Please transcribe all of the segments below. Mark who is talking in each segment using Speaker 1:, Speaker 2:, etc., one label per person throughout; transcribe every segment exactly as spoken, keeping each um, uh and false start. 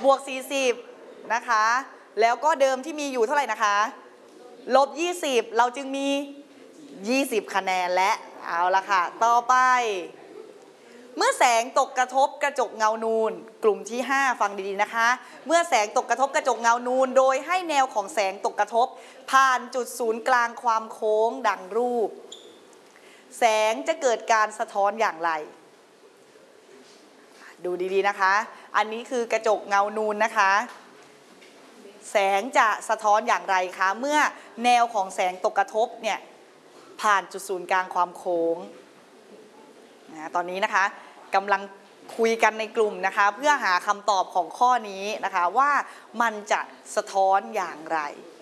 Speaker 1: บวกสี่สิบนะคะแล้วก็เดิมที่มีอยู่เท่าไหร่นะคะลบยี่สิบเราจึงมียี่สิบคะแนนและเอาละค่ะต่อไปเมื่อแสงตกกระทบกระจกเงานูนกลุ่มที่ห้าฟังดีๆนะคะเมื่อแสงตกกระทบกระจกเงานูนโดยให้แนวของแสงตกกระทบผ่านจุดศูนย์กลางความโค้งดังรูปแสงจะเกิดการสะท้อนอย่างไรดูดีๆนะคะอันนี้คือกระจกเงานูนนะคะแสงจะสะท้อนอย่างไรคะเมื่อแนวของแสงตกกระทบเนี่ยผ่านจุดศูนย์กลางความโค้งนะตอนนี้นะคะกำลังคุยกันในกลุ่มนะคะเพื่อหาคำตอบของข้อนี้นะคะว่ามันจะสะท้อนอย่างไร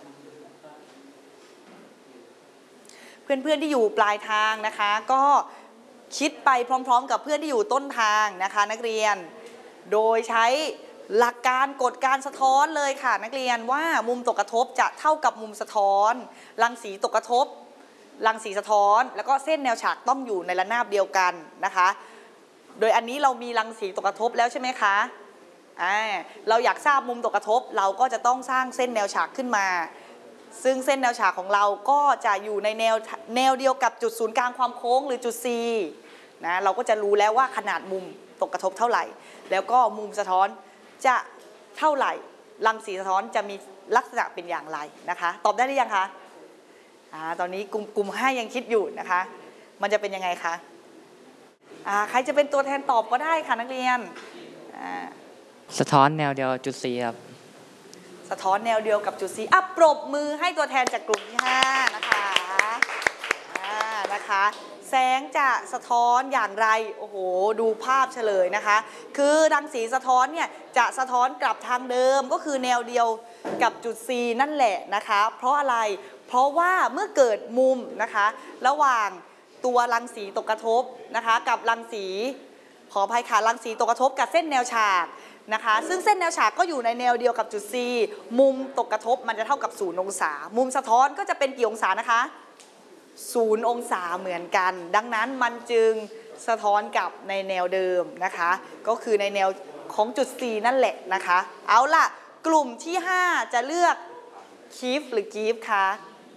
Speaker 1: เพื่อนๆที่อยู่ปลายทางนะคะก็คิดไปพร้อมๆกับเพื่อนที่อยู่ต้นทางนะคะนักเรียนโดยใช้หลักการกฎการสะท้อนเลยค่ะนักเรียนว่ามุมตกกระทบจะเท่ากับมุมสะท้อนรังสีตกกระทบรังสีสะท้อนแล้วก็เส้นแนวฉากต้องอยู่ในระนาบเดียวกันนะคะโดยอันนี้เรามีรังสีตกกระทบแล้วใช่ไหมคะอ่าเราอยากทราบมุมตกกระทบเราก็จะต้องสร้างเส้นแนวฉากขึ้นมาซึ่งเส้นแนวฉากของเราก็จะอยู่ในแนวแนวเดียวกับจุดศูนย์กลางความโค้งหรือจุด C นะเราก็จะรู้แล้วว่าขนาดมุมตกกระทบเท่าไหร่แล้วก็มุมสะท้อนจะเท่าไหร่รังสีสะท้อนจะมีลักษณะเป็นอย่างไรนะคะตอบได้หรือยังคะอ่าตอนนี้กลุ่มกลุ่มห้ายังคิดอยู่นะคะมันจะเป็นยังไงคะอ่าใครจะเป็นตัวแทนตอบก็ได้ค่ะนักเรียนอ่า
Speaker 2: สะท้อนแนวเดียวจุด C ครับ
Speaker 1: สะท้อนแนวเดียวกับจุด C อ่ะปรบมือให้ตัวแทนจากกลุ่มที่ห้านะคะอ่านะคะแสงจะสะท้อนอย่างไรโอ้โหดูภาพเฉลยนะคะคือรังสีสะท้อนเนี่ยจะสะท้อนกลับทางเดิมก็คือแนวเดียวกับจุด C นั่นแหละนะคะเพราะอะไรเพราะว่าเมื่อเกิดมุมนะคะระหว่างตัวรังสีตกกระทบนะคะกับรังสีขออภัยค่ะรังสีตกกระทบกับเส้นแนวฉากนะคะซึ่งเส้นแนวฉากก็อยู่ในแนวเดียวกับจุด C มุมตกกระทบมันจะเท่ากับศูนย์องศามุมสะท้อนก็จะเป็นกี่องศานะคะศูนย์องศาเหมือนกันดังนั้นมันจึงสะท้อนกลับในแนวเดิมนะคะก็คือในแนวของจุด C นั่นแหละนะคะเอาล่ะกลุ่มที่ห้าจะเลือกคีฟหรือกีฟคะ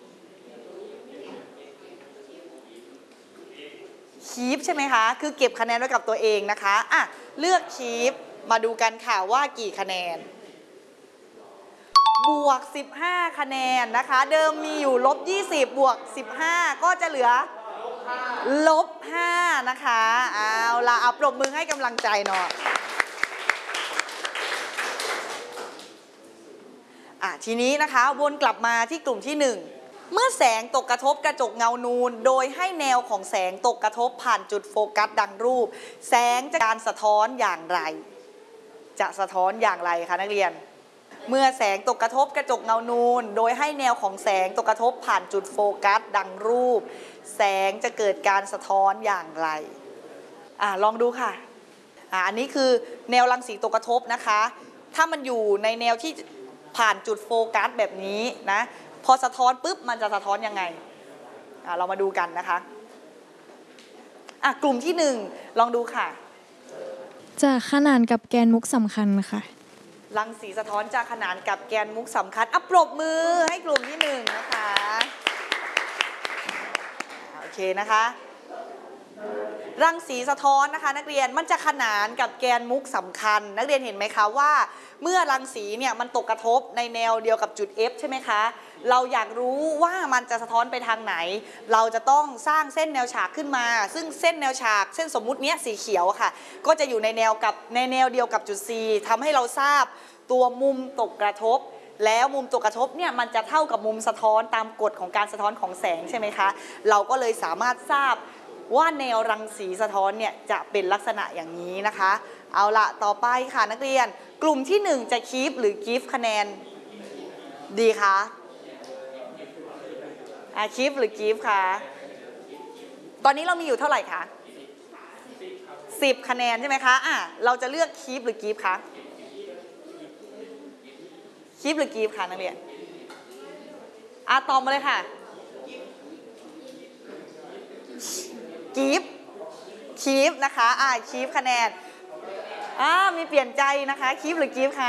Speaker 1: คีฟใช่ไหมคะคือเก็บคะแนนไว้กับตัวเองนะคะอ่ะเลือกคีฟมาดูกันค่ะว่ากี่คะแนนบวกสิบห้าคะแนนนะคะเดิมมีอยู่ลบยี่สิบบวกสิบห้าก็จะเหลือลบห้านะคะเอาล่ะเอาปรบมือให้กำลังใจหน่อยอ่ะทีนี้นะคะวนกลับมาที่กลุ่มที่หนึ่งเมื่อแสงตกกระทบกระจกเงานูนโดยให้แนวของแสงตกกระทบผ่านจุดโฟกัสดังรูปแสงจะการสะท้อนอย่างไรจะสะท้อนอย่างไรคะนักเรียนเมื่อแสงตกกระทบกระจกเงานูนโดยให้แนวของแสงตกกระทบผ่านจุดโฟกัสดังรูปแสงจะเกิดการสะท้อนอย่างไรอ่ะลองดูค่ะอ่ะอันนี้คือแนวรังสีตกกระทบนะคะถ้ามันอยู่ในแนวที่ผ่านจุดโฟกัสแบบนี้นะพอสะท้อนปุ๊บมันจะสะท้อนยังไงอ่ะเรามาดูกันนะคะอ่ะกลุ่มที่หนึ่งลองดูค่ะ
Speaker 3: จะขนานกับแกนมุกสำคัญค่ะ
Speaker 1: รังสีสะท้อนจะขนานกับแกนมุกสำคัญอ่ะปรบมือให้กลุ่มที่หนึ่งนะคะโอเคนะคะรังสีสะท้อนนะคะนักเรียนมันจะขนานกับแกนมุกสำคัญนักเรียนเห็นไหมคะว่าเมื่อรังสีเนี่ยมันตกกระทบในแนวเดียวกับจุด F ใช่ไหมคะเราอยากรู้ว่ามันจะสะท้อนไปทางไหนเราจะต้องสร้างเส้นแนวฉากขึ้นมาซึ่งเส้นแนวฉากเส้นสมมุติเนี้ยสีเขียวค่ะก็จะอยู่ในแนวกับในแนวเดียวกับจุด C ทำให้เราทราบตัวมุมตกกระทบแล้วมุมตกกระทบเนี่ยมันจะเท่ากับมุมสะท้อนตามกฎของการสะท้อนของแสงใช่ไหมคะเราก็เลยสามารถทราบว่าแนวรังสีสะท้อนเนี่ยจะเป็นลักษณะอย่างนี้นะคะเอาละต่อไปค่ะนักเรียนกลุ่มที่หนึ่งจะคีปหรือกิฟต์คะแนนดีคะอ่ะคีปหรือกิฟต์คะตอนนี้เรามีอยู่เท่าไหร่คะสิบคะแนนใช่ไหมคะอ่ะเราจะเลือกคีปหรือกิฟต์คะคีปหรือกิฟต์คะนักเรียนอ่ะตอบมาเลยค่ะกีฟคีฟนะคะอ่าคีฟคะแนนอ่ามีเปลี่ยนใจนะคะคีฟหรือกีฟคะ